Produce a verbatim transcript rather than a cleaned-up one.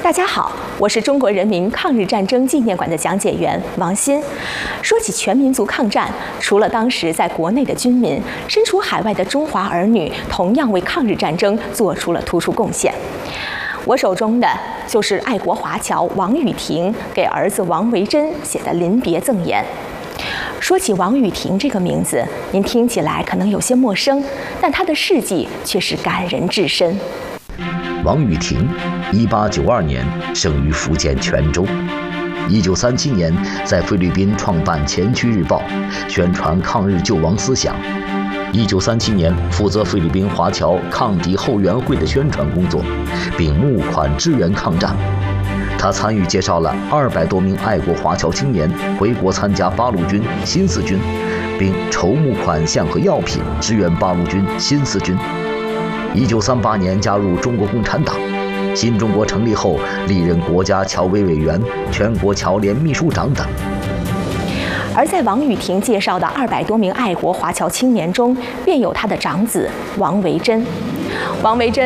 大家好，我是中国人民抗日战争纪念馆的讲解员王鑫。说起全民族抗战，除了当时在国内的军民，身处海外的中华儿女同样为抗日战争做出了突出贡献。我手中的就是爱国华侨王雨婷给儿子王维珍写的临别赠言。说起王雨婷这个名字，您听起来可能有些陌生，但她的事迹却是感人至深。 王雨婷，一八九二年生于福建泉州。一九三七年在菲律宾创办《前驱日报》，宣传抗日救亡思想。一九三七年负责菲律宾华侨抗敌后援会的宣传工作，并募款支援抗战。他参与介绍了二百多名爱国华侨青年回国参加八路军、新四军，并筹募款项和药品支援八路军、新四军。一九三八年加入中国共产党，新中国成立后历任国家侨委委员、全国侨联秘书长等。 而在王雨婷介绍的二百多名爱国华侨青年中，便有他的长子王维珍。王维珍